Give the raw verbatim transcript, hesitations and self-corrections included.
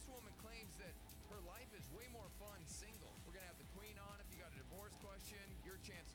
This woman claims that her life is way more fun single. We're going to have the queen on. If you got a divorce question, your chance